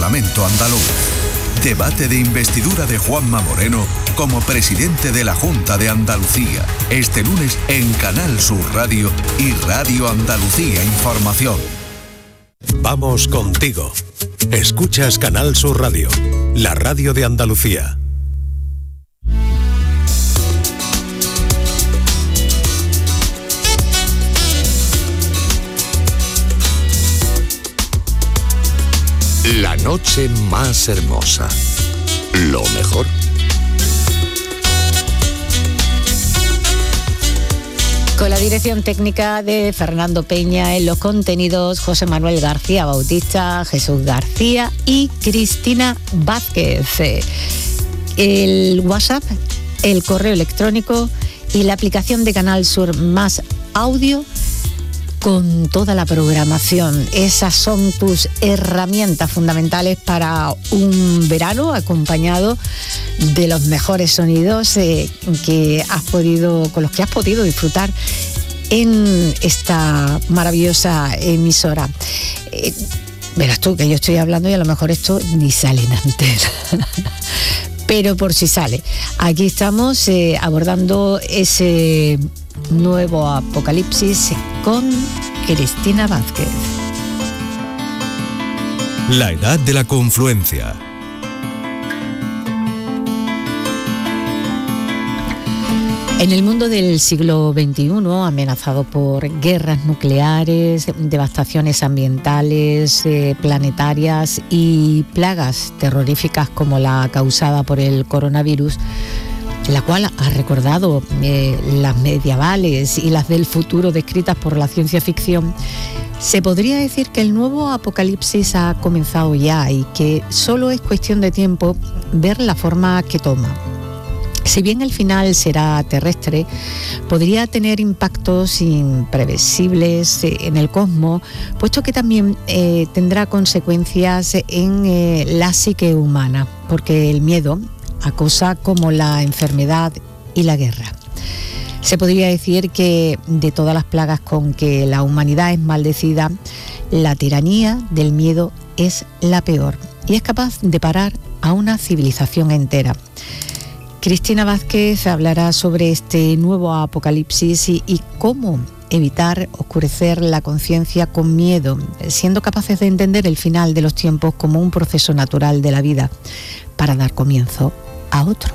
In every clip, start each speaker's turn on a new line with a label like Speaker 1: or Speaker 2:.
Speaker 1: Parlamento andaluz. Debate de investidura de Juanma Moreno como presidente de la Junta de Andalucía. Este lunes en Canal Sur Radio y Radio Andalucía Información.
Speaker 2: Vamos contigo. Escuchas Canal Sur Radio, la radio de Andalucía.
Speaker 3: La noche más hermosa. Lo mejor.
Speaker 4: Con la dirección técnica de Fernando Peña, en los contenidos José Manuel García Bautista, Jesús García y Cristina Vázquez. El WhatsApp, el correo electrónico y la aplicación de Canal Sur Más Audio con toda la programación. Esas son tus herramientas fundamentales para un verano acompañado de los mejores sonidos con los que has podido disfrutar en esta maravillosa emisora. Verás tú que yo estoy hablando y a lo mejor esto ni sale en antena. Pero por si sale. Aquí estamos abordando ese nuevo apocalipsis con Cristina Vázquez.
Speaker 2: La edad de la confluencia.
Speaker 4: En el mundo del siglo XXI, amenazado por guerras nucleares, devastaciones ambientales, planetarias y plagas terroríficas como la causada por el coronavirus, la cual ha recordado las medievales y las del futuro descritas por la ciencia ficción, se podría decir que el nuevo apocalipsis ha comenzado ya y que solo es cuestión de tiempo ver la forma que toma. Si bien el final será terrestre, podría tener impactos imprevisibles en el cosmos, puesto que también tendrá consecuencias en la psique humana, porque el miedo acosa como la enfermedad y la guerra. Se podría decir que de todas las plagas con que la humanidad es maldecida, la tiranía del miedo es la peor y es capaz de parar a una civilización entera. Cristina Vázquez hablará sobre este nuevo apocalipsis y cómo evitar oscurecer la conciencia con miedo, siendo capaces de entender el final de los tiempos como un proceso natural de la vida para dar comienzo a otro.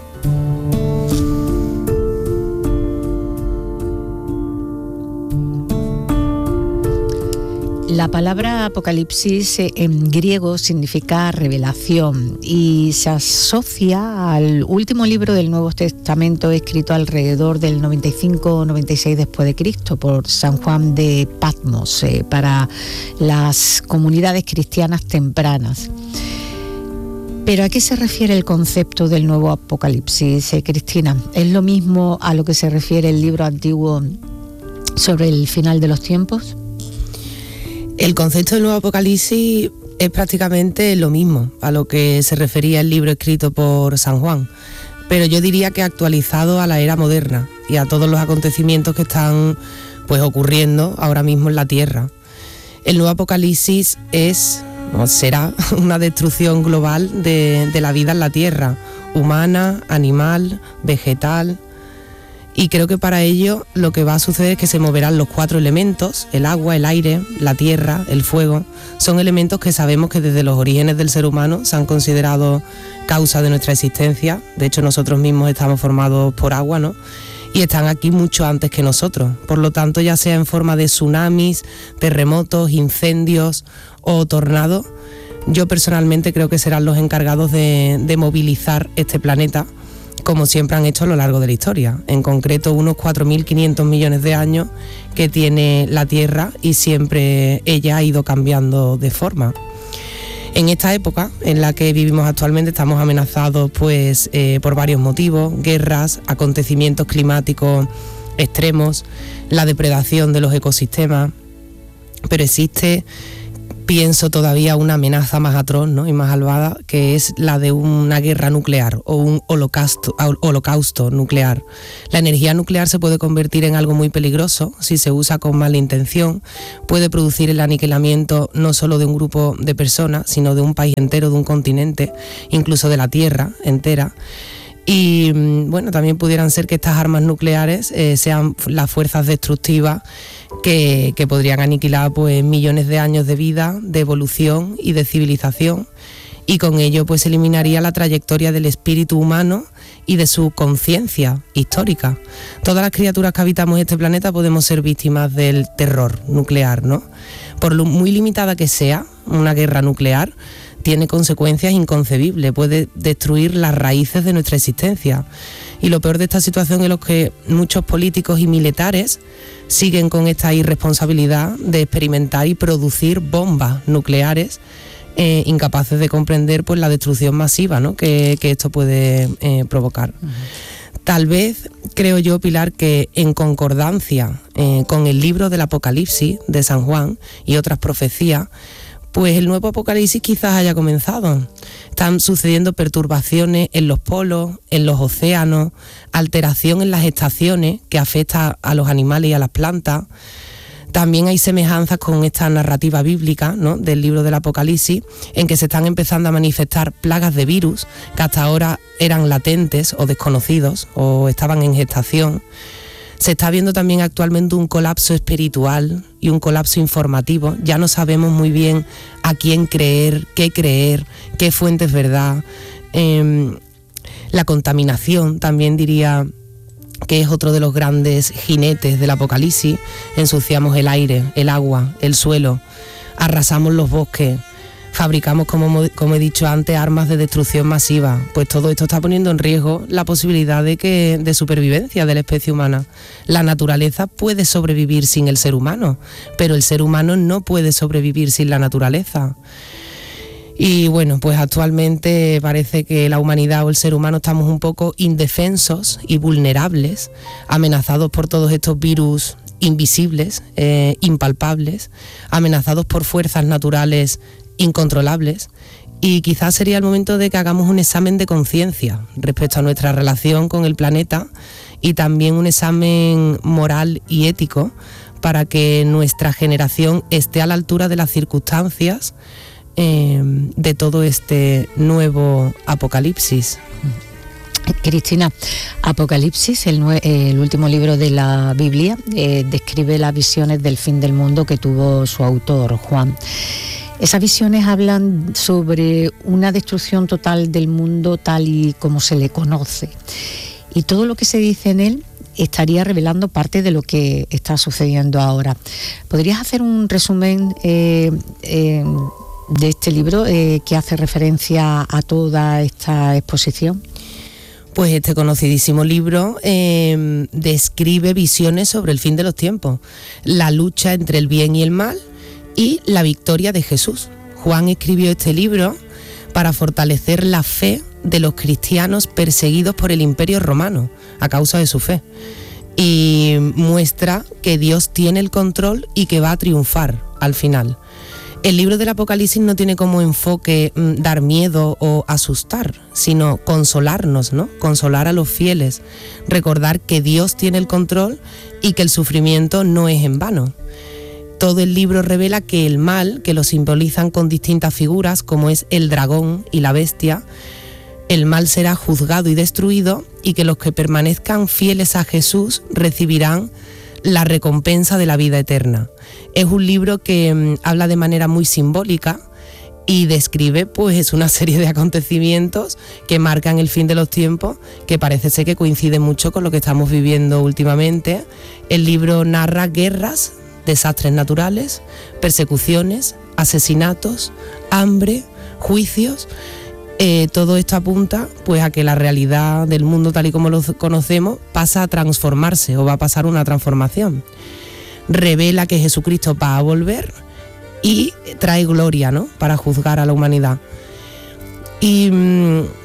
Speaker 4: La palabra apocalipsis en griego significa revelación y se asocia al último libro del Nuevo Testamento escrito alrededor del 95-96 después de Cristo por San Juan de Patmos para las comunidades cristianas tempranas. ¿Pero a qué se refiere el concepto del nuevo apocalipsis, Cristina? ¿Es lo mismo a lo que se refiere el libro antiguo sobre el final de los tiempos?
Speaker 5: El concepto del nuevo apocalipsis es prácticamente lo mismo a lo que se refería el libro escrito por San Juan, pero yo diría que actualizado a la era moderna y a todos los acontecimientos que están ocurriendo ahora mismo en la Tierra. El nuevo apocalipsis será una destrucción global de la vida en la Tierra, humana, animal, vegetal. Y creo que para ello lo que va a suceder es que se moverán los 4 elementos, el agua, el aire, la tierra, el fuego. Son elementos que sabemos que desde los orígenes del ser humano se han considerado causa de nuestra existencia. De hecho, nosotros mismos estamos formados por agua, ¿no? Y están aquí mucho antes que nosotros. Por lo tanto, ya sea en forma de tsunamis, terremotos, incendios o tornados, yo personalmente creo que serán los encargados de movilizar este planeta, como siempre han hecho a lo largo de la historia, en concreto unos 4.500 millones de años que tiene la Tierra y siempre ella ha ido cambiando de forma. En esta época en la que vivimos actualmente estamos amenazados por varios motivos: guerras, acontecimientos climáticos extremos, la depredación de los ecosistemas, pero existe pienso todavía una amenaza más atroz, ¿no?, y más malvada, que es la de una guerra nuclear o un holocausto nuclear. La energía nuclear se puede convertir en algo muy peligroso si se usa con mala intención. Puede producir el aniquilamiento no solo de un grupo de personas, sino de un país entero, de un continente, incluso de la Tierra entera. Y bueno, también pudieran ser que estas armas nucleares sean las fuerzas destructivas que podrían aniquilar pues millones de años de vida, de evolución y de civilización, y con ello pues eliminaría la trayectoria del espíritu humano y de su conciencia histórica. Todas las criaturas que habitamos este planeta podemos ser víctimas del terror nuclear, ¿no? Por lo muy limitada que sea una guerra nuclear, tiene consecuencias inconcebibles, puede destruir las raíces de nuestra existencia. Y lo peor de esta situación es que muchos políticos y militares siguen con esta irresponsabilidad de experimentar y producir bombas nucleares, incapaces de comprender pues la destrucción masiva, ¿no?, que esto puede provocar. Tal vez, creo yo, Pilar, que en concordancia con el libro del Apocalipsis de San Juan y otras profecías, pues el nuevo apocalipsis quizás haya comenzado. Están sucediendo perturbaciones en los polos, en los océanos, alteración en las estaciones que afecta a los animales y a las plantas. También hay semejanzas con esta narrativa bíblica, ¿no?, del libro del Apocalipsis, en que se están empezando a manifestar plagas de virus que hasta ahora eran latentes o desconocidos o estaban en gestación. Se está viendo también actualmente un colapso espiritual y un colapso informativo. Ya no sabemos muy bien a quién creer, qué fuente es verdad. La contaminación también diría que es otro de los grandes jinetes del apocalipsis. Ensuciamos el aire, el agua, el suelo, arrasamos los bosques, fabricamos, como he dicho antes, armas de destrucción masiva. Pues todo esto está poniendo en riesgo la posibilidad de supervivencia de la especie humana. La naturaleza puede sobrevivir sin el ser humano, pero el ser humano no puede sobrevivir sin la naturaleza. Y bueno, pues actualmente parece que la humanidad o el ser humano estamos un poco indefensos y vulnerables, amenazados por todos estos virus invisibles, impalpables, amenazados por fuerzas naturales incontrolables, y quizás sería el momento de que hagamos un examen de conciencia respecto a nuestra relación con el planeta, y también un examen moral y ético para que nuestra generación esté a la altura de las circunstancias de todo este nuevo apocalipsis.
Speaker 4: Cristina, Apocalipsis, el último libro de la Biblia, describe las visiones del fin del mundo que tuvo su autor, Juan. Esas visiones hablan sobre una destrucción total del mundo tal y como se le conoce. Y todo lo que se dice en él estaría revelando parte de lo que está sucediendo ahora. ¿Podrías hacer un resumen de este libro que hace referencia a toda esta exposición?
Speaker 5: Pues este conocidísimo libro describe visiones sobre el fin de los tiempos, la lucha entre el bien y el mal y la victoria de Jesús. Juan escribió este libro para fortalecer la fe de los cristianos perseguidos por el Imperio Romano a causa de su fe, y muestra que Dios tiene el control y que va a triunfar al final. El libro del Apocalipsis no tiene como enfoque dar miedo o asustar, sino consolarnos, ¿no? Consolar a los fieles, recordar que Dios tiene el control y que el sufrimiento no es en vano. Todo el libro revela que el mal, que lo simbolizan con distintas figuras, como es el dragón y la bestia, el mal será juzgado y destruido, y que los que permanezcan fieles a Jesús recibirán la recompensa de la vida eterna. Es un libro que habla de manera muy simbólica y describe pues una serie de acontecimientos que marcan el fin de los tiempos, que parece ser que coincide mucho con lo que estamos viviendo últimamente. El libro narra guerras, desastres naturales, persecuciones, asesinatos, hambre, juicios. Todo esto apunta pues a que la realidad del mundo tal y como lo conocemos pasa a transformarse, o va a pasar una transformación. Revela que Jesucristo va a volver y trae gloria, ¿no?, para juzgar a la humanidad. Y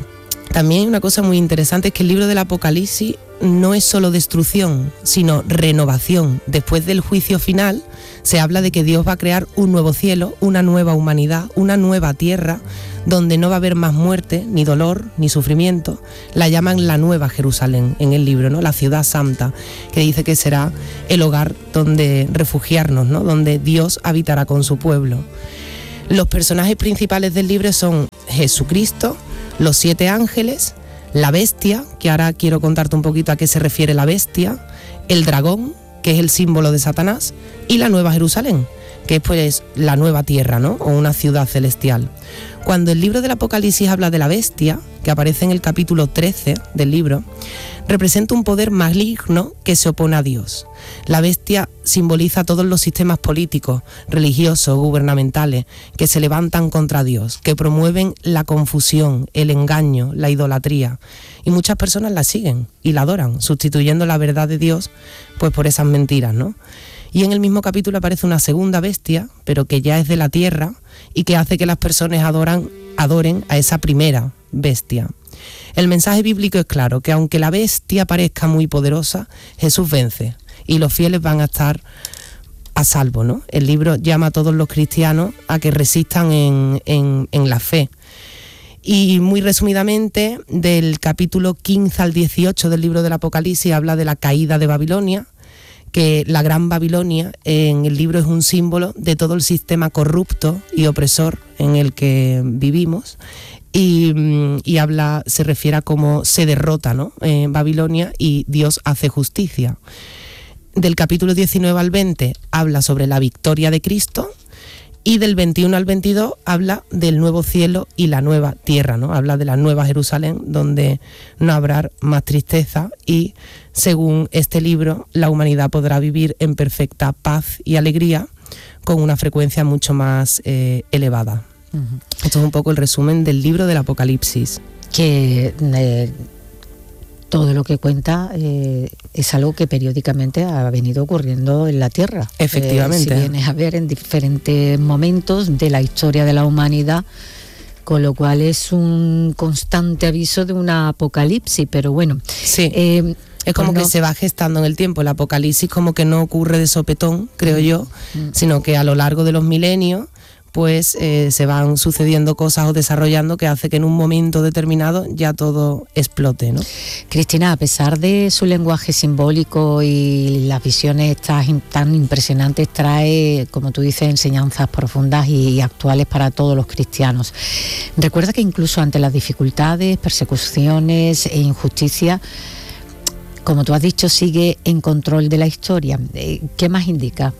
Speaker 5: También una cosa muy interesante es que el libro del Apocalipsis no es solo destrucción, sino renovación. Después del juicio final se habla de que Dios va a crear un nuevo cielo, una nueva humanidad, una nueva tierra, donde no va a haber más muerte, ni dolor, ni sufrimiento. La llaman la Nueva Jerusalén en el libro, ¿no? La ciudad santa, que dice que será el hogar donde refugiarnos, ¿no? Donde Dios habitará con su pueblo. Los personajes principales del libro son Jesucristo, los 7 ángeles, la bestia, que ahora quiero contarte un poquito a qué se refiere la bestia, el dragón, que es el símbolo de Satanás, y la Nueva Jerusalén, que es pues la nueva tierra, ¿no? O una ciudad celestial. Cuando el libro del Apocalipsis habla de la bestia, que aparece en el capítulo 13 del libro, representa un poder maligno que se opone a Dios. La bestia simboliza todos los sistemas políticos, religiosos, gubernamentales, que se levantan contra Dios, que promueven la confusión, el engaño, la idolatría. Y muchas personas la siguen y la adoran, sustituyendo la verdad de Dios pues por esas mentiras, ¿no? Y en el mismo capítulo aparece una segunda bestia, pero que ya es de la tierra y que hace que las personas adoren a esa primera bestia. El mensaje bíblico es claro, que aunque la bestia parezca muy poderosa, Jesús vence y los fieles van a estar a salvo, ¿no? El libro llama a todos los cristianos a que resistan en la fe. Y muy resumidamente, del capítulo 15 al 18 del libro del Apocalipsis habla de la caída de Babilonia, que la Gran Babilonia en el libro es un símbolo de todo el sistema corrupto y opresor en el que vivimos, y se refiere a cómo se derrota, ¿no? Babilonia, y Dios hace justicia. Del capítulo 19 al 20 habla sobre la victoria de Cristo, y del 21 al 22 habla del nuevo cielo y la nueva tierra, ¿no? Habla de la Nueva Jerusalén, donde no habrá más tristeza y, según este libro, la humanidad podrá vivir en perfecta paz y alegría con una frecuencia mucho más elevada. Uh-huh. Esto es un poco el resumen del libro del Apocalipsis.
Speaker 4: Que todo lo que cuenta es algo que periódicamente ha venido ocurriendo en la Tierra.
Speaker 5: Efectivamente.
Speaker 4: Si vienes a ver en diferentes momentos de la historia de la humanidad, con lo cual es un constante aviso de una apocalipsis, pero bueno.
Speaker 5: Sí. Es como que se va gestando en el tiempo. El apocalipsis como que no ocurre de sopetón, creo yo, sino que a lo largo de los milenios pues se van sucediendo cosas o desarrollando que hace que en un momento determinado ya todo explote, ¿no?
Speaker 4: Cristina, a pesar de su lenguaje simbólico y las visiones tan impresionantes, trae, como tú dices, enseñanzas profundas y actuales para todos los cristianos. Recuerda que incluso ante las dificultades, persecuciones e injusticias, como tú has dicho, sigue en control de la historia. ¿Qué más indica?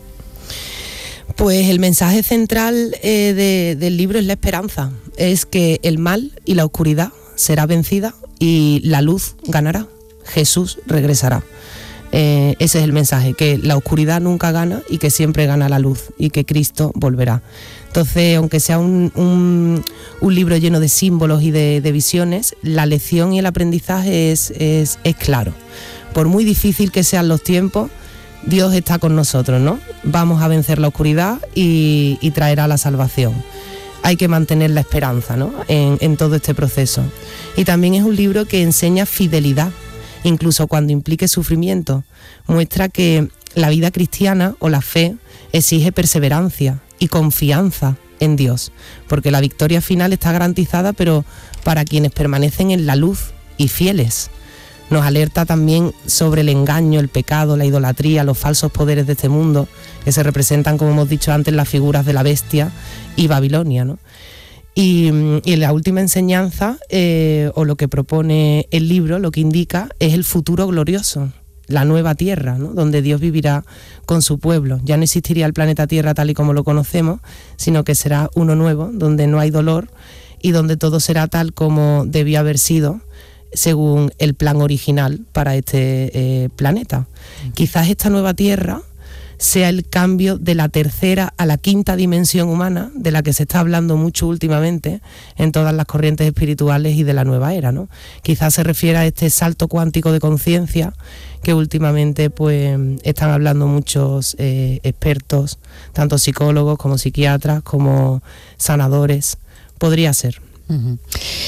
Speaker 5: Pues el mensaje central del libro es la esperanza. Es que el mal y la oscuridad será vencida y la luz ganará. Jesús regresará. Ese es el mensaje, que la oscuridad nunca gana y que siempre gana la luz y que Cristo volverá. Entonces, aunque sea un libro lleno de símbolos y de visiones, la lección y el aprendizaje es claro. Por muy difícil que sean los tiempos, Dios está con nosotros, ¿no? Vamos a vencer la oscuridad y traerá la salvación. Hay que mantener la esperanza, ¿no? En todo este proceso. Y también es un libro que enseña fidelidad, incluso cuando implique sufrimiento. Muestra que la vida cristiana o la fe exige perseverancia y confianza en Dios, porque la victoria final está garantizada, pero para quienes permanecen en la luz y fieles. Nos alerta también sobre el engaño, el pecado, la idolatría, los falsos poderes de este mundo, que se representan, como hemos dicho antes, las figuras de la bestia y Babilonia, ¿no? Y la última enseñanza, o lo que propone el libro, lo que indica, es el futuro glorioso, la nueva tierra, ¿no? Donde Dios vivirá con su pueblo. Ya no existiría el planeta Tierra tal y como lo conocemos, sino que será uno nuevo, donde no hay dolor y donde todo será tal como debía haber sido, según el plan original para este planeta. Quizás esta nueva Tierra sea el cambio de la tercera a la quinta dimensión humana, de la que se está hablando mucho últimamente en todas las corrientes espirituales y de la nueva era, ¿no? Quizás se refiere a este salto cuántico de conciencia que últimamente pues están hablando muchos expertos, tanto psicólogos como psiquiatras, como sanadores. Podría ser.
Speaker 4: Uh-huh.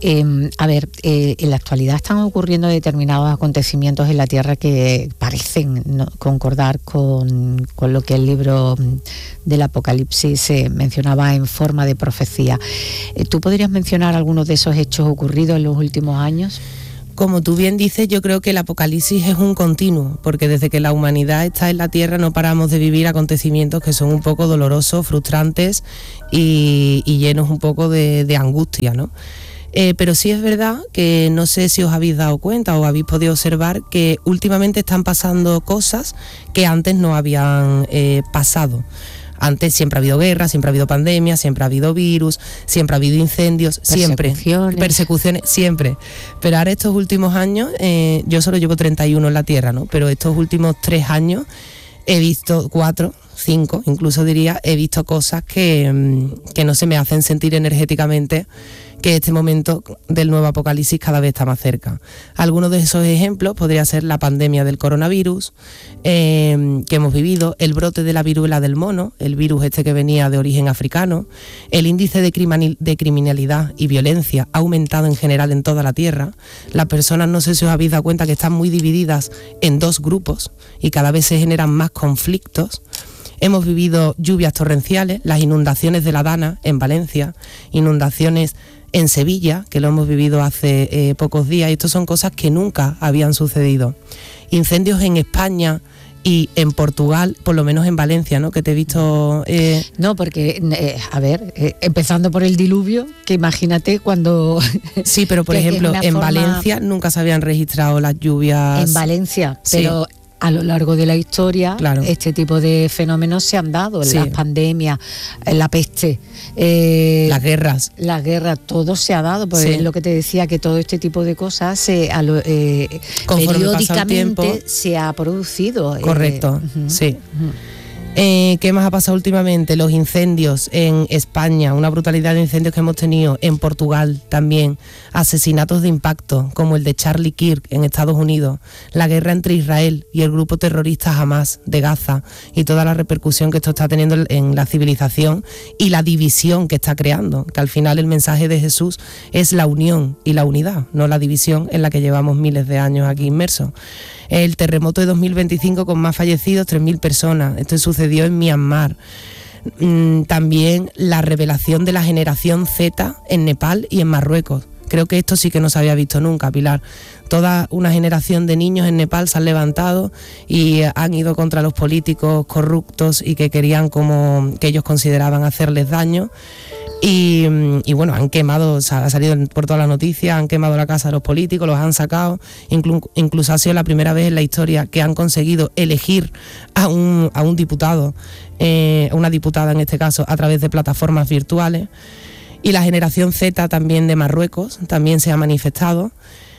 Speaker 4: En la actualidad están ocurriendo determinados acontecimientos en la Tierra que parecen concordar con lo que el libro del Apocalipsis mencionaba en forma de profecía. ¿Tú podrías mencionar algunos de esos hechos ocurridos en los últimos años?
Speaker 5: Como tú bien dices, yo creo que el apocalipsis es un continuo, porque desde que la humanidad está en la Tierra no paramos de vivir acontecimientos que son un poco dolorosos, frustrantes y llenos un poco de angustia, ¿no? Pero sí es verdad que no sé si os habéis dado cuenta o habéis podido observar que últimamente están pasando cosas que antes no habían pasado. Antes siempre ha habido guerra, siempre ha habido pandemia, siempre ha habido virus, siempre ha habido incendios, persecuciones, siempre. Pero ahora estos últimos años, yo solo llevo 31 en la Tierra, ¿no? Pero estos últimos 3 años he visto 4, 5, incluso diría, he visto cosas que no se me hacen sentir energéticamente que este momento del nuevo apocalipsis cada vez está más cerca. Algunos de esos ejemplos podría ser la pandemia del coronavirus que hemos vivido, el brote de la viruela del mono, el virus este que venía de origen africano, el índice de criminalidad y violencia ha aumentado en general en toda la Tierra. Las personas, no sé si os habéis dado cuenta, que están muy divididas en 2 grupos y cada vez se generan más conflictos. Hemos vivido lluvias torrenciales, las inundaciones de la Dana en Valencia, inundaciones en Sevilla, que lo hemos vivido hace pocos días, y esto son cosas que nunca habían sucedido. Incendios en España y en Portugal, por lo menos en Valencia, ¿no? Que te he visto...
Speaker 4: No, porque, empezando por el diluvio, que imagínate cuando...
Speaker 5: Sí, pero por ejemplo, en Valencia nunca se habían registrado las lluvias...
Speaker 4: En Valencia, pero... Sí. A lo largo de la historia, claro, este tipo de fenómenos se han dado, sí, las pandemias, la peste,
Speaker 5: las guerras.
Speaker 4: Las guerras, todo se ha dado, pues sí, es lo que te decía, que todo este tipo de cosas periódicamente se ha producido.
Speaker 5: Correcto, sí. ¿Qué más ha pasado últimamente? Los incendios en España, una brutalidad de incendios que hemos tenido en Portugal también, asesinatos de impacto como el de Charlie Kirk en Estados Unidos, la guerra entre Israel y el grupo terrorista Hamas de Gaza y toda la repercusión que esto está teniendo en la civilización y la división que está creando, que al final el mensaje de Jesús es la unión y la unidad, no la división en la que llevamos miles de años aquí inmersos. El terremoto de 2025 con más fallecidos, 3.000 personas. Esto sucedió en Myanmar. También la revelación de la generación Z en Nepal y en Marruecos. Creo que esto sí que no se había visto nunca, Pilar. Toda una generación de niños en Nepal se han levantado y han ido contra los políticos corruptos y que querían, como que ellos consideraban, hacerles daño. Y bueno, han quemado, ha salido por todas las noticias, han quemado la casa de los políticos, los han sacado, incluso ha sido la primera vez en la historia que han conseguido elegir a un diputado, a una diputada en este caso, a través de plataformas virtuales. Y la generación Z también de Marruecos también se ha manifestado,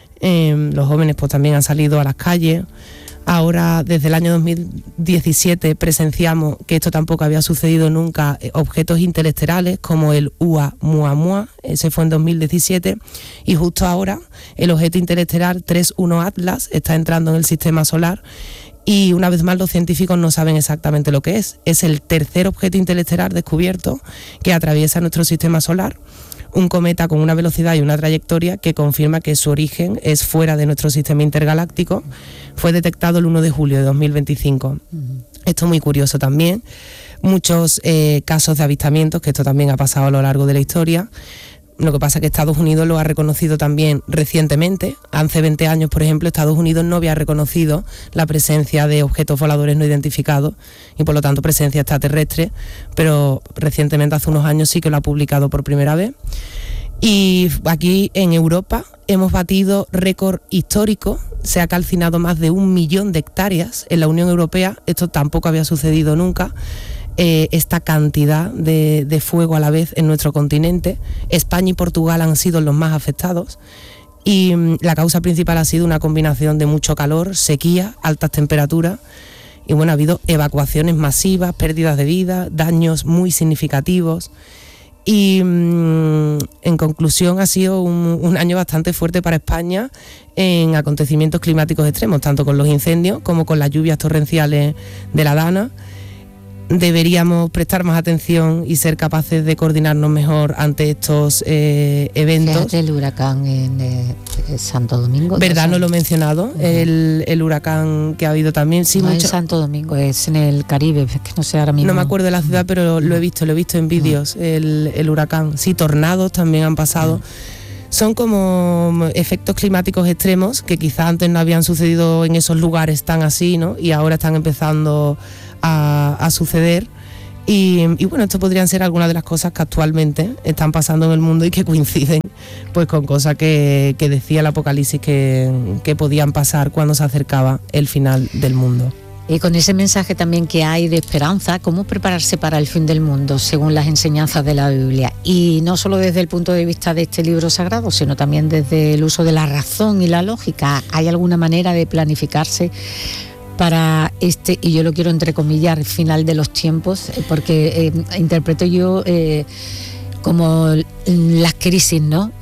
Speaker 5: los jóvenes pues también han salido a las calles. Ahora, desde el año 2017, presenciamos, que esto tampoco había sucedido nunca, objetos interestelares como el Oumuamua, ese fue en 2017, y justo ahora el objeto interestelar 3.1 Atlas está entrando en el sistema solar y una vez más los científicos no saben exactamente lo que es. Es el tercer objeto interestelar descubierto que atraviesa nuestro sistema solar. Un cometa con una velocidad y una trayectoria que confirma que su origen es fuera de nuestro sistema intergaláctico. Fue detectado el 1 de julio de 2025. Esto es muy curioso también. Muchos casos de avistamientos, que esto también ha pasado a lo largo de la historia. Lo que pasa es que Estados Unidos lo ha reconocido también recientemente. Hace 20 años, por ejemplo, Estados Unidos no había reconocido la presencia de objetos voladores no identificados y por lo tanto presencia extraterrestre, pero recientemente, hace unos años, sí que lo ha publicado por primera vez. Y aquí en Europa hemos batido récord histórico, se ha calcinado más de 1 millón de hectáreas en la Unión Europea, esto tampoco había sucedido nunca. Esta cantidad de fuego a la vez en nuestro continente. España y Portugal han sido los más afectados y la causa principal ha sido una combinación de mucho calor, sequía, altas temperaturas y bueno, ha habido evacuaciones masivas, pérdidas de vida, daños muy significativos y en conclusión ha sido un año bastante fuerte para España en acontecimientos climáticos extremos, tanto con los incendios como con las lluvias torrenciales de la Dana. deberíamos prestar más atención y ser capaces de coordinarnos mejor ante estos eventos.
Speaker 4: Fíjate, el huracán en Santo Domingo.
Speaker 5: ¿Verdad? No lo he mencionado, el huracán que ha habido también. Sí,
Speaker 4: no
Speaker 5: mucho...
Speaker 4: en Santo Domingo, es en el Caribe, es que no sé ahora mismo.
Speaker 5: No me acuerdo de la ciudad, pero lo he visto en vídeos, el huracán. Sí, tornados también han pasado. Son como efectos climáticos extremos que quizás antes no habían sucedido en esos lugares tan así, ¿no? Y ahora están empezando a suceder. Y bueno, esto podrían ser algunas de las cosas que actualmente están pasando en el mundo y que coinciden pues con cosas que decía el Apocalipsis que podían pasar cuando se acercaba el final del mundo.
Speaker 4: Y con ese mensaje también que hay de esperanza, ¿cómo prepararse para el fin del mundo según las enseñanzas de la Biblia? Y no solo desde el punto de vista de este libro sagrado, sino también desde el uso de la razón y la lógica. ¿Hay alguna manera de planificarse para este, y yo lo quiero entrecomillar, final de los tiempos? Porque interpreto yo como las crisis, ¿no?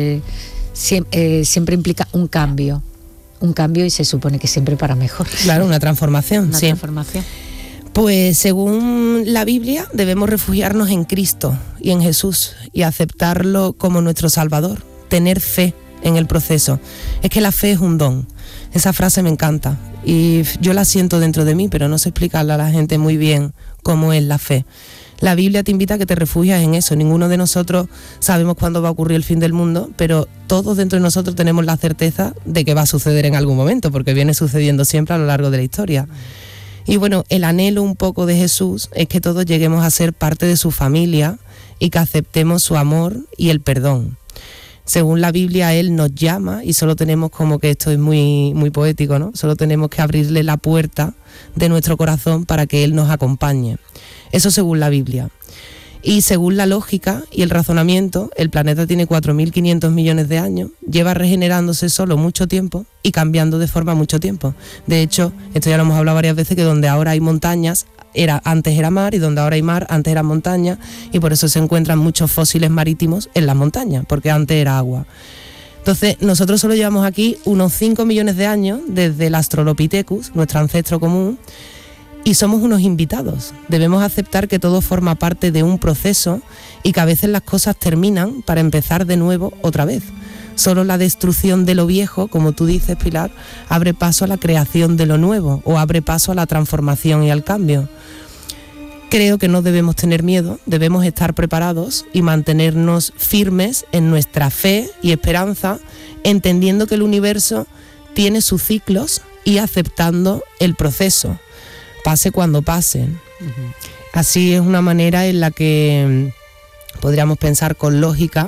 Speaker 4: Siempre implica un cambio y se supone que siempre para mejor.
Speaker 5: Claro, una transformación.
Speaker 4: Una transformación.
Speaker 5: Pues según la Biblia debemos refugiarnos en Cristo y en Jesús y aceptarlo como nuestro Salvador, tener fe en el proceso. Es que la fe es un don. Esa frase me encanta y yo la siento dentro de mí, pero no sé explicarle a la gente muy bien cómo es la fe. La Biblia te invita a que te refugias en eso. Ninguno de nosotros sabemos cuándo va a ocurrir el fin del mundo, pero todos dentro de nosotros tenemos la certeza de que va a suceder en algún momento, porque viene sucediendo siempre a lo largo de la historia. Y bueno, el anhelo un poco de Jesús es que todos lleguemos a ser parte de su familia y que aceptemos su amor y el perdón. Según la Biblia, Él nos llama y solo tenemos, como que esto es muy, muy poético, ¿no? Solo tenemos que abrirle la puerta de nuestro corazón para que Él nos acompañe. Eso según la Biblia. Y según la lógica y el razonamiento, el planeta tiene 4.500 millones de años, lleva regenerándose solo mucho tiempo y cambiando de forma mucho tiempo. De hecho, esto ya lo hemos hablado varias veces, que donde ahora hay montañas, antes era mar, y donde ahora hay mar, antes era montaña, y por eso se encuentran muchos fósiles marítimos en las montañas, porque antes era agua. Entonces, nosotros solo llevamos aquí unos 5 millones de años desde el Australopithecus, nuestro ancestro común, y somos unos invitados. Debemos aceptar que todo forma parte de un proceso y que a veces las cosas terminan para empezar de nuevo otra vez. Solo la destrucción de lo viejo, como tú dices, Pilar, abre paso a la creación de lo nuevo o abre paso a la transformación y al cambio. Creo que no debemos tener miedo, debemos estar preparados y mantenernos firmes en nuestra fe y esperanza, entendiendo que el universo tiene sus ciclos y aceptando el proceso, pase cuando pase. Así es una manera en la que podríamos pensar con lógica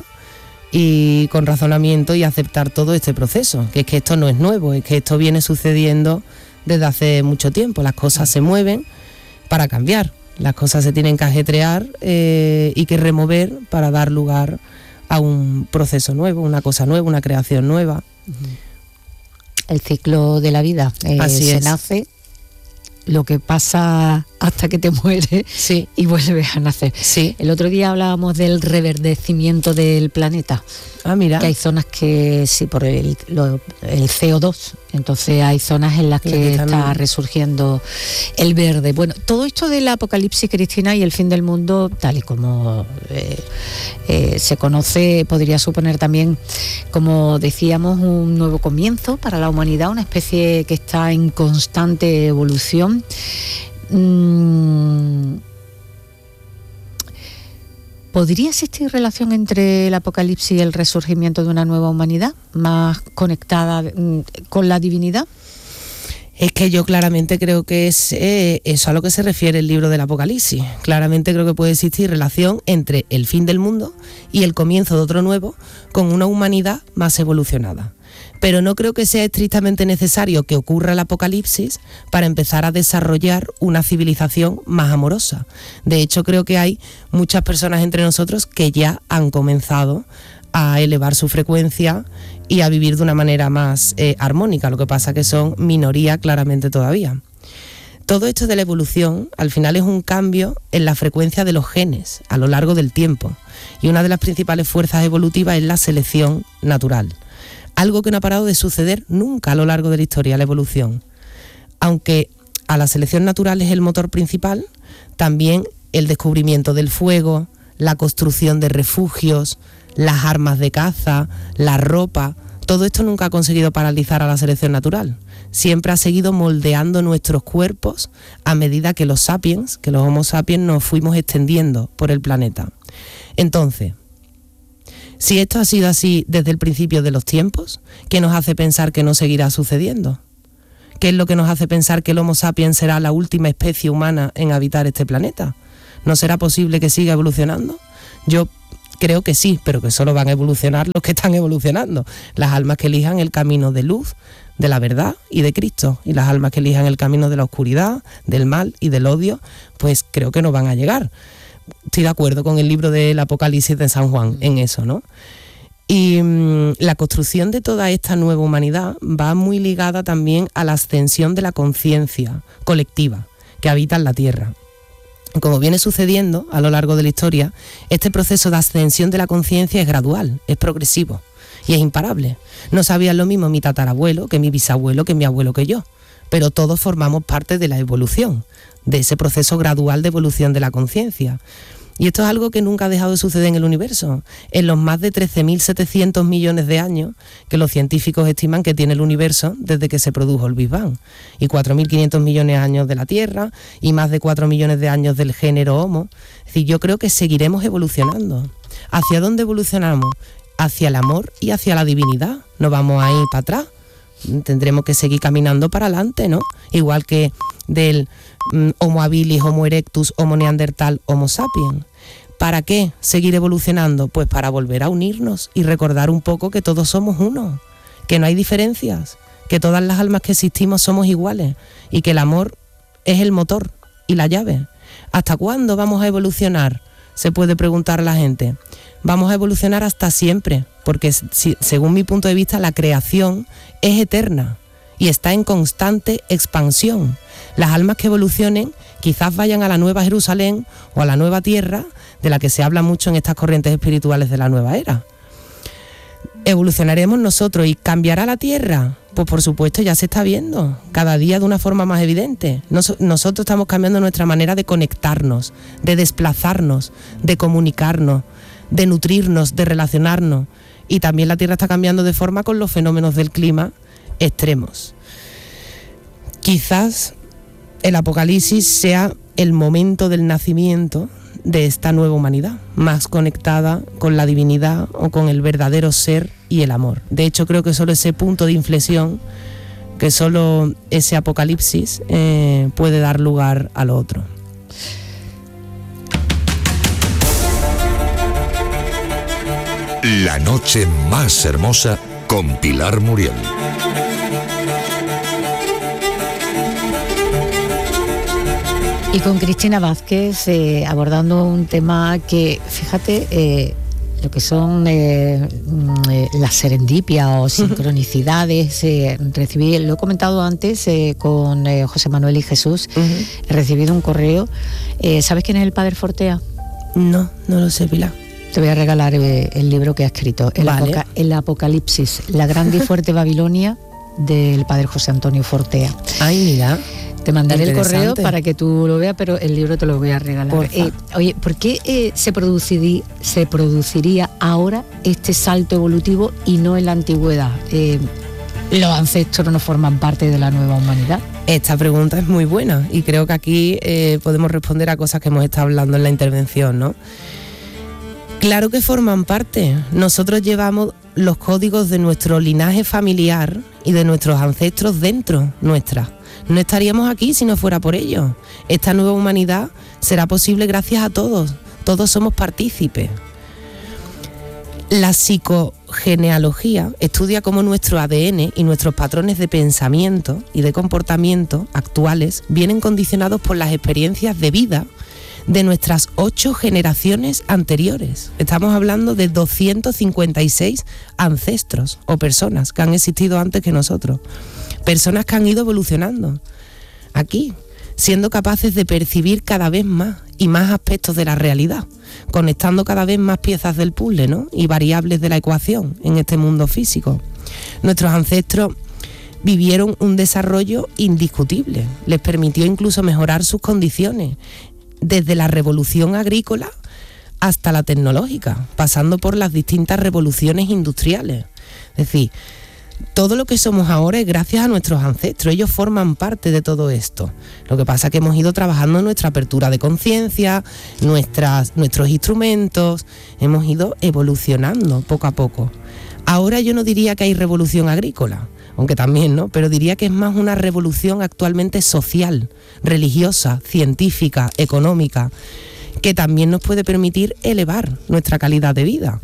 Speaker 5: y con razonamiento y aceptar todo este proceso, que es que esto no es nuevo, es que esto viene sucediendo desde hace mucho tiempo. Las cosas se mueven para cambiar, las cosas se tienen que ajetrear y que remover para dar lugar a un proceso nuevo, una cosa nueva, una creación nueva.
Speaker 4: El ciclo de la vida, se nace, lo que pasa hasta que te mueres,
Speaker 5: sí,
Speaker 4: y vuelves a nacer.
Speaker 5: Sí.
Speaker 4: El otro día hablábamos del reverdecimiento del planeta.
Speaker 5: Ah, mira.
Speaker 4: Que hay zonas que, sí, por el CO2, entonces hay zonas en las que está resurgiendo el verde. Bueno, todo esto del apocalipsis, Cristina, y el fin del mundo, tal y como se conoce, podría suponer también, como decíamos, un nuevo comienzo para la humanidad, una especie que está en constante evolución. ¿Podría existir relación entre el apocalipsis y el resurgimiento de una nueva humanidad más conectada con la divinidad?
Speaker 5: Es que yo claramente creo que es eso a lo que se refiere el libro del Apocalipsis. Claramente creo que puede existir relación entre el fin del mundo y el comienzo de otro nuevo, con una humanidad más evolucionada. Pero no creo que sea estrictamente necesario que ocurra el apocalipsis para empezar a desarrollar una civilización más amorosa. De hecho, creo que hay muchas personas entre nosotros que ya han comenzado a elevar su frecuencia y a vivir de una manera más armónica. Lo que pasa es que son minoría claramente todavía. Todo esto de la evolución al final es un cambio en la frecuencia de los genes a lo largo del tiempo. Y una de las principales fuerzas evolutivas es la selección natural. Algo que no ha parado de suceder nunca a lo largo de la historia, la evolución. Aunque a la selección natural es el motor principal, También el descubrimiento del fuego, la construcción de refugios, las armas de caza, la ropa, todo esto nunca ha conseguido paralizar a la selección natural. Siempre ha seguido moldeando nuestros cuerpos a medida que los Homo sapiens, nos fuimos extendiendo por el planeta. Entonces, si esto ha sido así desde el principio de los tiempos, ¿qué nos hace pensar que no seguirá sucediendo? ¿Qué es lo que nos hace pensar que el Homo sapiens será la última especie humana en habitar este planeta? ¿No será posible que siga evolucionando? Yo creo que sí, pero que solo van a evolucionar los que están evolucionando. Las almas que elijan el camino de luz, de la verdad y de Cristo. Y las almas que elijan el camino de la oscuridad, del mal y del odio, pues creo que no van a llegar. Estoy de acuerdo con el libro del Apocalipsis de San Juan en eso, ¿no? Y la construcción de toda esta nueva humanidad va muy ligada también a la ascensión de la conciencia colectiva que habita en la Tierra. Como viene sucediendo a lo largo de la historia, este proceso de ascensión de la conciencia es gradual, es progresivo y es imparable. No sabían lo mismo mi tatarabuelo que mi bisabuelo, que mi abuelo, que yo, pero todos formamos parte de la evolución, de ese proceso gradual de evolución de la conciencia. Y esto es algo que nunca ha dejado de suceder en el universo. En los más de 13.700 millones de años que los científicos estiman que tiene el universo desde que se produjo el Big Bang. Y 4.500 millones de años de la Tierra y más de 4 millones de años del género Homo. Es decir, yo creo que seguiremos evolucionando. ¿Hacia dónde evolucionamos? Hacia el amor y hacia la divinidad. No vamos a ir para atrás. Tendremos que seguir caminando para adelante, ¿no? Igual que del Homo habilis, Homo erectus, Homo neandertal, Homo sapiens. ¿Para qué seguir evolucionando? Pues para volver a unirnos y recordar un poco que todos somos uno, que no hay diferencias, que todas las almas que existimos somos iguales y que el amor es el motor y la llave. ¿Hasta cuándo vamos a evolucionar? Se puede preguntar la gente. Vamos a evolucionar hasta siempre, porque según mi punto de vista la creación es eterna y está en constante expansión. Las almas que evolucionen quizás vayan a la Nueva Jerusalén o a la Nueva Tierra, de la que se habla mucho en estas corrientes espirituales de la nueva era. ¿Evolucionaremos nosotros y cambiará la Tierra? Pues por supuesto ya se está viendo, cada día de una forma más evidente. Nosotros estamos cambiando nuestra manera de conectarnos, de desplazarnos, de comunicarnos, de nutrirnos, de relacionarnos. Y también la Tierra está cambiando de forma con los fenómenos del clima extremos. Quizás el Apocalipsis sea el momento del nacimiento de esta nueva humanidad, más conectada con la divinidad o con el verdadero ser y el amor. De hecho, creo que solo ese punto de inflexión, que solo ese Apocalipsis puede dar lugar a lo otro.
Speaker 3: La noche más hermosa con Pilar Muriel.
Speaker 4: Y con Cristina Vázquez abordando un tema que, fíjate, lo que son las serendipias o sincronicidades. Lo he comentado antes con José Manuel y Jesús. He recibido un correo. ¿Sabes quién es el padre Fortea?
Speaker 5: No lo sé, Pilar.
Speaker 4: Te voy a regalar el libro que ha escrito, el Apocalipsis, la grande y fuerte Babilonia, del padre José Antonio Fortea.
Speaker 5: Ay, mira.
Speaker 4: Te mandaré el correo para que tú lo veas, pero el libro te lo voy a regalar. Oye, ¿por qué se produciría ahora este salto evolutivo y no en la antigüedad? ¿Los ancestros no forman parte de la nueva humanidad?
Speaker 5: Esta pregunta es muy buena y creo que aquí podemos responder a cosas que hemos estado hablando en la intervención, ¿no? Claro que forman parte. Nosotros llevamos los códigos de nuestro linaje familiar y de nuestros ancestros dentro nuestra. No estaríamos aquí si no fuera por ello. Esta nueva humanidad será posible gracias a todos. Todos somos partícipes. La psicogenealogía estudia cómo nuestro ADN y nuestros patrones de pensamiento y de comportamiento actuales vienen condicionados por las experiencias de vida de nuestras 8 generaciones anteriores. Estamos hablando de 256 ancestros o personas que han existido antes que nosotros. Personas que han ido evolucionando aquí, siendo capaces de percibir cada vez más y más aspectos de la realidad, conectando cada vez más piezas del puzzle, ¿no? Y variables de la ecuación en este mundo físico. Nuestros ancestros vivieron un desarrollo indiscutible, les permitió incluso mejorar sus condiciones desde la revolución agrícola hasta la tecnológica, pasando por las distintas revoluciones industriales. Es decir, todo lo que somos ahora es gracias a nuestros ancestros, ellos forman parte de todo esto. Lo que pasa es que hemos ido trabajando en nuestra apertura de conciencia, nuestros instrumentos, hemos ido evolucionando poco a poco. Ahora yo no diría que hay revolución agrícola, aunque también, ¿no? Pero diría que es más una revolución actualmente social, religiosa, científica, económica, que también nos puede permitir elevar nuestra calidad de vida.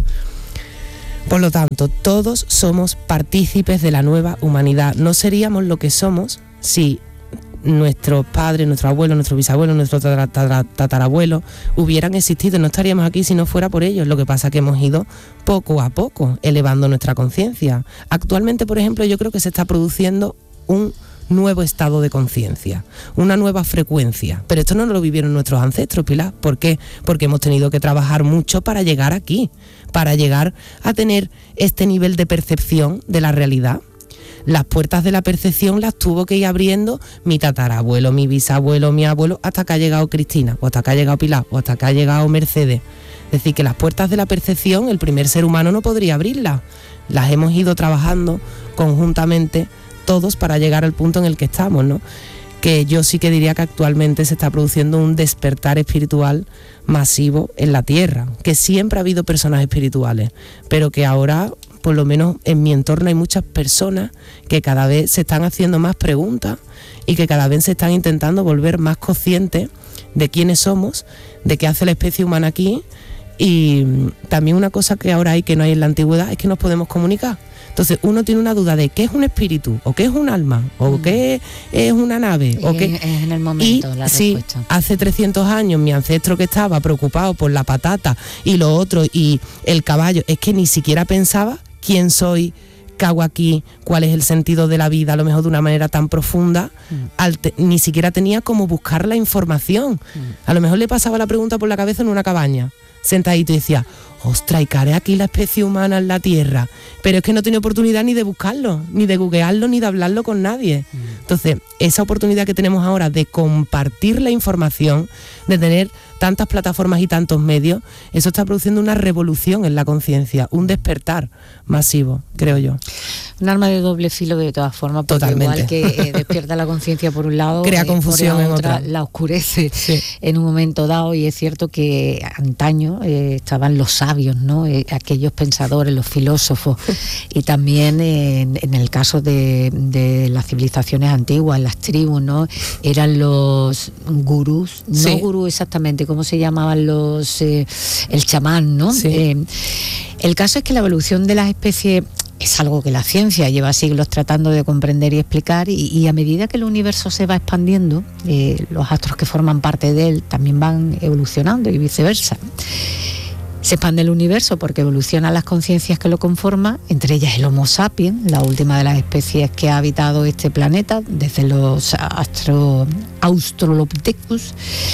Speaker 5: Por lo tanto, todos somos partícipes de la nueva humanidad. No seríamos lo que somos si nuestros padres, nuestros abuelos, nuestros bisabuelos, nuestros tatarabuelos hubieran existido. No estaríamos aquí si no fuera por ellos. Lo que pasa es que hemos ido poco a poco elevando nuestra conciencia. Actualmente, por ejemplo, yo creo que se está produciendo un nuevo estado de conciencia, una nueva frecuencia. Pero esto no lo vivieron nuestros ancestros, Pilar. ¿Por qué? Porque hemos tenido que trabajar mucho para llegar aquí, para llegar a tener este nivel de percepción de la realidad. Las puertas de la percepción las tuvo que ir abriendo mi tatarabuelo, mi bisabuelo, mi abuelo, hasta que ha llegado Cristina, o hasta que ha llegado Pilar, o hasta que ha llegado Mercedes. Es decir, que las puertas de la percepción el primer ser humano no podría abrirlas. Las hemos ido trabajando conjuntamente todos para llegar al punto en el que estamos, ¿no? Que yo sí que diría que actualmente se está produciendo un despertar espiritual masivo en la Tierra, que siempre ha habido personas espirituales, pero que ahora, por lo menos en mi entorno, hay muchas personas que cada vez se están haciendo más preguntas y que cada vez se están intentando volver más conscientes de quiénes somos, de qué hace la especie humana aquí. Y también una cosa que ahora hay que no hay en la antigüedad es que nos podemos comunicar. Entonces uno tiene una duda de qué es un espíritu, o qué es un alma, o qué es una nave, o qué
Speaker 4: es en el momento la respuesta.
Speaker 5: Sí, hace 300 años mi ancestro que estaba preocupado por la patata y lo otro y el caballo, es que ni siquiera pensaba quién soy, qué hago aquí, cuál es el sentido de la vida, a lo mejor de una manera tan profunda, ni siquiera tenía cómo buscar la información. A lo mejor le pasaba la pregunta por la cabeza en una cabaña, sentadito, y decía, ostras, ¿y qué haré aquí la especie humana en la Tierra? Pero es que no tiene oportunidad ni de buscarlo, ni de googlearlo, ni de hablarlo con nadie. Entonces, esa oportunidad que tenemos ahora de compartir la información, de tener tantas plataformas y tantos medios, eso está produciendo una revolución en la conciencia, un despertar masivo, creo yo.
Speaker 4: Un arma de doble filo de todas formas, porque totalmente. Igual que despierta la conciencia por un lado,
Speaker 5: crea confusión
Speaker 4: por la
Speaker 5: en
Speaker 4: otra, la oscurece en un momento dado. Y es cierto que antaño estaban los sabios, ¿no? Aquellos pensadores, los filósofos, y también en el caso de las civilizaciones antiguas, las tribus, ¿no? Eran los gurús, no gurú exactamente, ¿cómo se llamaban los? El chamán, ¿no? Sí. El caso es que la evolución de las especies es algo que la ciencia lleva siglos tratando de comprender y explicar, y a medida que el universo se va expandiendo, los astros que forman parte de él también van evolucionando y viceversa. Se expande el universo porque evolucionan las conciencias que lo conforman, entre ellas el Homo sapiens, la última de las especies que ha habitado este planeta, desde los Australopithecus.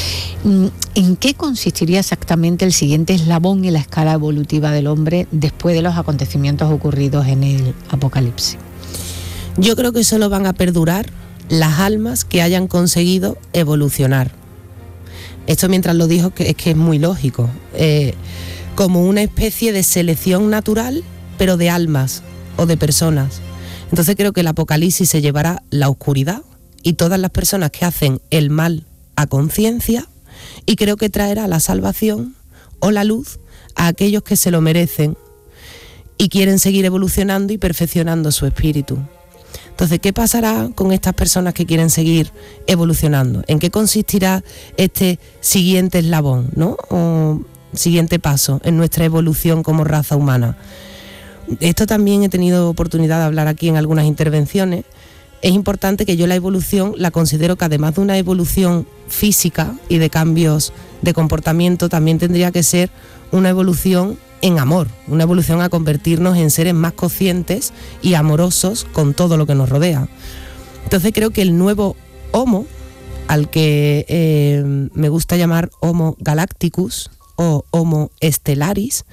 Speaker 4: ¿En qué consistiría exactamente el siguiente eslabón en la escala evolutiva del hombre después de los acontecimientos ocurridos en el Apocalipsis?
Speaker 5: Yo creo que solo van a perdurar las almas que hayan conseguido evolucionar. Esto, mientras lo dijo, es que es muy lógico. Como una especie de selección natural, pero de almas o de personas. Entonces creo que el Apocalipsis se llevará la oscuridad y todas las personas que hacen el mal a conciencia, y creo que traerá la salvación o la luz a aquellos que se lo merecen y quieren seguir evolucionando y perfeccionando su espíritu. Entonces, ¿qué pasará con estas personas que quieren seguir evolucionando? ¿En qué consistirá este siguiente eslabón, ¿no? O siguiente paso en nuestra evolución como raza humana? Esto también he tenido oportunidad de hablar aquí en algunas intervenciones. Es importante que yo la evolución la considero que, además de una evolución física y de cambios de comportamiento, también tendría que ser una evolución en amor, una evolución a convertirnos en seres más conscientes y amorosos con todo lo que nos rodea. Entonces creo que el nuevo Homo, al que me gusta llamar Homo Galacticus o Homo Stellaris,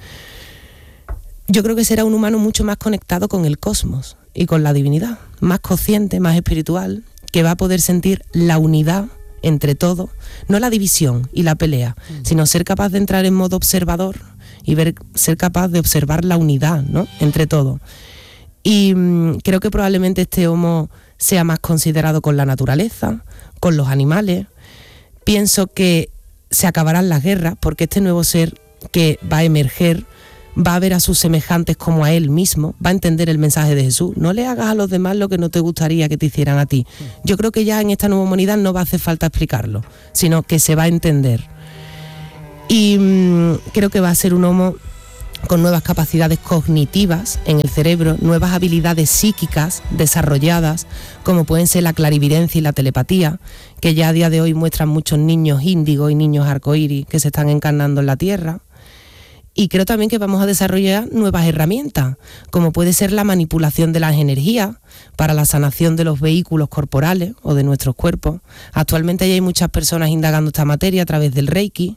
Speaker 5: yo creo que será un humano mucho más conectado con el cosmos y con la divinidad, más consciente, más espiritual, que va a poder sentir la unidad entre todos, no la división y la pelea, sino ser capaz de entrar en modo observador y ser capaz de observar la unidad, ¿no?, entre todos. Y creo que probablemente este homo sea más considerado con la naturaleza, con los animales. Pienso que se acabarán las guerras porque este nuevo ser que va a emerger va a ver a sus semejantes como a él mismo, va a entender el mensaje de Jesús. No le hagas a los demás lo que no te gustaría que te hicieran a ti. Yo creo que ya en esta nueva humanidad no va a hacer falta explicarlo, sino que se va a entender. Y creo que va a ser un homo con nuevas capacidades cognitivas en el cerebro, nuevas habilidades psíquicas desarrolladas, como pueden ser la clarividencia y la telepatía, que ya a día de hoy muestran muchos niños índigo y niños arcoíris que se están encarnando en la Tierra. Y creo también que vamos a desarrollar nuevas herramientas, como puede ser la manipulación de las energías para la sanación de los vehículos corporales o de nuestros cuerpos. Actualmente ya hay muchas personas indagando esta materia a través del Reiki.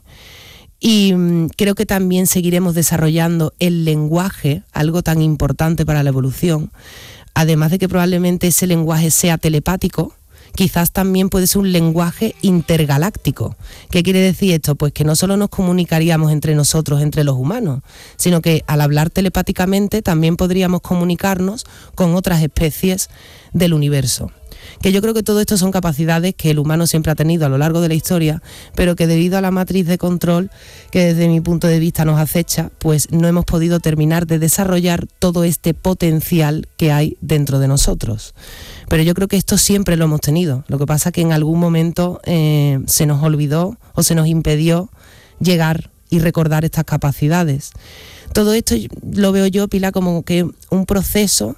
Speaker 5: Y creo que también seguiremos desarrollando el lenguaje, algo tan importante para la evolución. Además de que probablemente ese lenguaje sea telepático, quizás también puede ser un lenguaje intergaláctico. ¿Qué quiere decir esto? Pues que no solo nos comunicaríamos entre nosotros, entre los humanos, sino que al hablar telepáticamente también podríamos comunicarnos con otras especies del universo. Que yo creo que todo esto son capacidades que el humano siempre ha tenido a lo largo de la historia, pero que debido a la matriz de control que desde mi punto de vista nos acecha, pues no hemos podido terminar de desarrollar todo este potencial que hay dentro de nosotros. Pero yo creo que esto siempre lo hemos tenido. Lo que pasa es que en algún momento se nos olvidó o se nos impidió llegar y recordar estas capacidades. Todo esto lo veo yo, Pilar, como que un proceso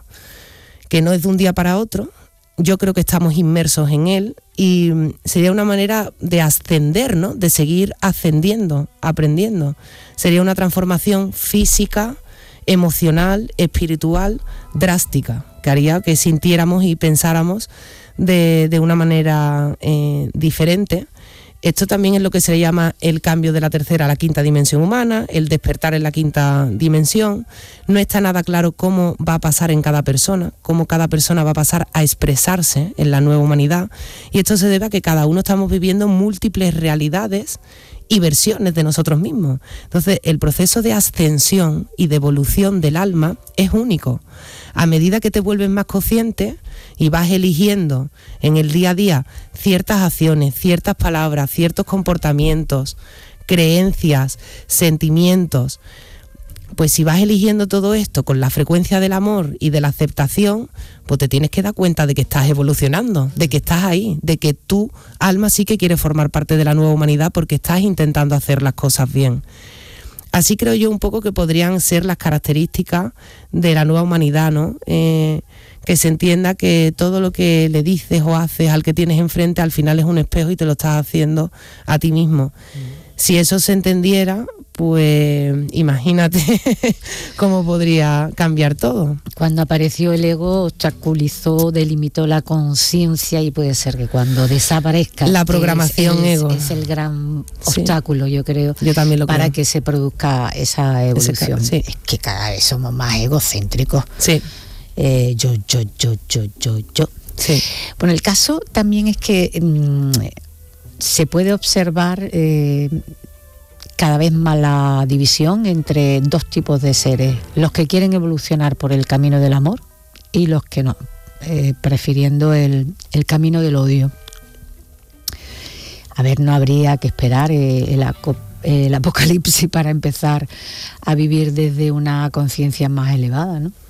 Speaker 5: que no es de un día para otro. Yo creo que estamos inmersos en él y sería una manera de ascender, ¿no?, de seguir ascendiendo, aprendiendo. Sería una transformación física, emocional, espiritual, drástica, que haría que sintiéramos y pensáramos de una manera diferente. Esto también es lo que se llama el cambio de la tercera a la quinta dimensión humana, el despertar en la quinta dimensión. No está nada claro cómo va a pasar en cada persona, cómo cada persona va a pasar a expresarse en la nueva humanidad. Y esto se debe a que cada uno estamos viviendo múltiples realidades y versiones de nosotros mismos. Entonces, el proceso de ascensión y de evolución del alma es único. A medida que te vuelves más consciente y vas eligiendo en el día a día ciertas acciones, ciertas palabras, ciertos comportamientos, creencias, sentimientos, pues si vas eligiendo todo esto con la frecuencia del amor y de la aceptación, pues te tienes que dar cuenta de que estás evolucionando, de que estás ahí, de que tu alma sí que quiere formar parte de la nueva humanidad porque estás intentando hacer las cosas bien. Así creo yo un poco que podrían ser las características de la nueva humanidad, ¿no? Que se entienda que todo lo que le dices o haces al que tienes enfrente al final es un espejo y te lo estás haciendo a ti mismo. Si eso se entendiera, pues imagínate cómo podría cambiar todo.
Speaker 4: Cuando apareció el ego, obstaculizó, delimitó la conciencia y puede ser que cuando desaparezca
Speaker 5: la programación ego
Speaker 4: es el gran obstáculo, yo creo,
Speaker 5: yo también lo
Speaker 4: para
Speaker 5: creo,
Speaker 4: que se produzca esa evolución.
Speaker 5: Sí.
Speaker 4: Es que cada vez somos más egocéntricos.
Speaker 5: Sí.
Speaker 4: Yo.
Speaker 5: Sí.
Speaker 4: Bueno, el caso también es que se puede observar cada vez más la división entre dos tipos de seres, los que quieren evolucionar por el camino del amor y los que no, prefiriendo el camino del odio. A ver, no habría que esperar el apocalipsis para empezar a vivir desde una conciencia más elevada, ¿no?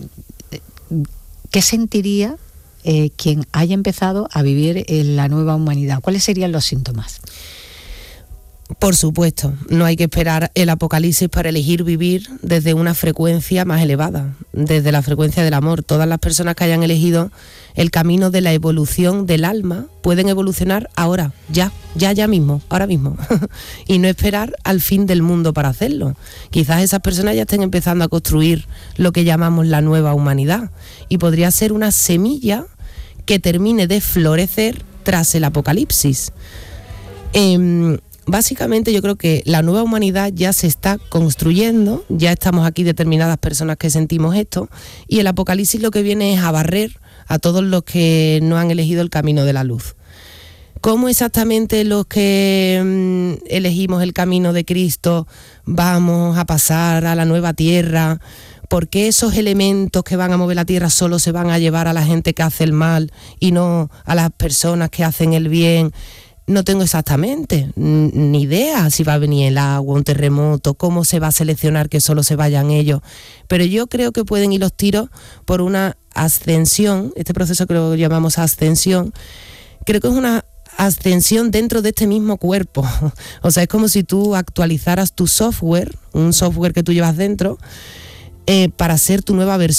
Speaker 4: ¿Qué sentiría quien haya empezado a vivir en la nueva humanidad? ¿Cuáles serían los síntomas?
Speaker 5: Por supuesto, no hay que esperar el apocalipsis para elegir vivir desde una frecuencia más elevada, desde la frecuencia del amor. Todas las personas que hayan elegido el camino de la evolución del alma pueden evolucionar ahora, ya mismo, ahora mismo, y no esperar al fin del mundo para hacerlo. Quizás esas personas ya estén empezando a construir lo que llamamos la nueva humanidad y podría ser una semilla que termine de florecer tras el apocalipsis. Básicamente yo creo que la nueva humanidad ya se está construyendo, ya estamos aquí determinadas personas que sentimos esto, y el apocalipsis lo que viene es a barrer a todos los que no han elegido el camino de la luz. ¿Cómo exactamente los que elegimos el camino de Cristo vamos a pasar a la nueva tierra? ¿Por qué esos elementos que van a mover la tierra solo se van a llevar a la gente que hace el mal y no a las personas que hacen el bien? No tengo exactamente ni idea si va a venir el agua, un terremoto, cómo se va a seleccionar que solo se vayan ellos. Pero yo creo que pueden ir los tiros por una ascensión, este proceso que lo llamamos ascensión, creo que es una ascensión dentro de este mismo cuerpo. O sea, es como si tú actualizaras tu software, un software que tú llevas dentro, para ser tu nueva versión.